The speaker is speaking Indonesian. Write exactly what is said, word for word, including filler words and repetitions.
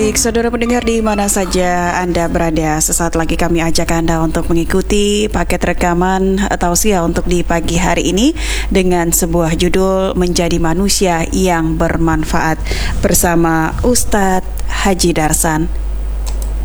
Baik, saudara pendengar di mana saja Anda berada, sesaat lagi kami ajak Anda untuk mengikuti paket rekaman tausiah untuk di pagi hari ini dengan sebuah judul Menjadi Manusia yang Bermanfaat bersama Ustadz Haji Darsan.